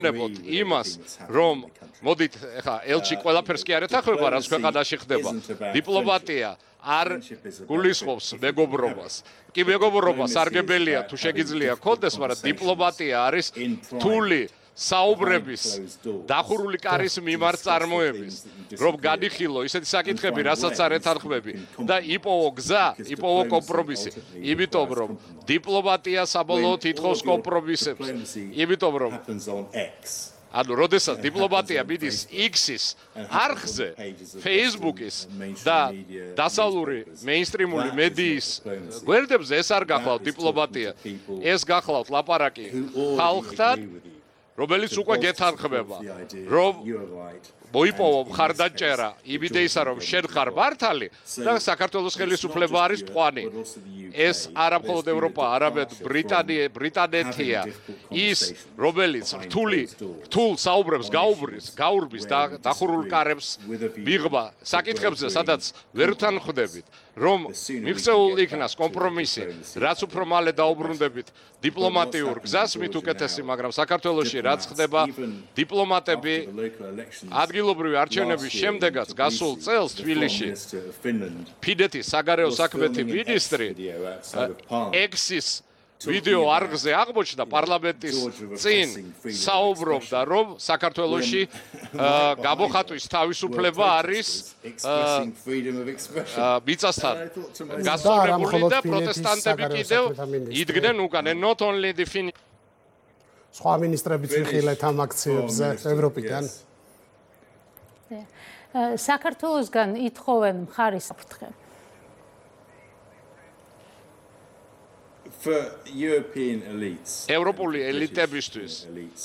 ნებოთ იმას, რომ მოდით ხა ელჩი ყველაფერს კი არ ეთახმება, რაც ქვეყანაში ხდება. დიპლომატია არ გულისხმობს მეგობრობას. კი მეგობრობას სარგებელია თუ შეგიძლია გქონდეს, მაგრამ დიპლომატია არის რთული საუბრების დახურული კარის მიმართ წარმოების, რომ განიხილო ისეთი საკითხები, რასაც არ ეთანხმები და იპოვო გზა, იპოვო კომპრომისი. იმიტომ რომ დიპლომატია საბოლოოდ ითხოვს კომპრომისებს. იმიტომ რომ ანუ როდესაც დიპლომატია მიდის X-ის არხზე, Facebook-ის და დასავლური მეინსტრიმული მედიის გვერდებზე, ეს არ გახლავთ დიპლომატია, ეს გახლავთ ლაპარაკი ხალხთან, რომელიც უკვე გეთანხმება, რომ მოიპოვო მხარდაჭერა იმიდეისა, რომ შენ ხარ მართალი და საქართველოს ხელისუფლება არის მწვანე. ეს არა მხოლოდ ევროპა, არამედ ბრიტანეთია. ის, რომელიც რთულ საუბრებს გაურბის დახურულ კარებს მიღება საკითხებზე, სადაც ვერ ვთანხმდებით, რომ მიღწეულ იქნას კომპრომისი, რაც უფრო მალე დაუბრუნდებით დიპლომატიურ გზას, მით უკეთესი, მაგრამ საქართველოში რაც ხდება, დიპლომატები ადგილობრივი არჩევნების შემდეგაც გასულ წელს თბილისში ფინეთის საგარეო საქმეთა მინისტრი X-ის ვიდეო არხზე აღმოჩნდა პარლამენტის წინ საუბრობდა, რომ საქართველოში გამოხატვის თავისუფლება არის მიწასთან გასწორებული და პროტესტანტები კიდევ იდგნენ უკან. Not only the სხვა მინისტრებიც ვიხილეთ ამ აქციებზე ევროპიდან. საქართველოსგან ითხოვენ მხარის საფრთხე. ევროპული ელიტებისთვის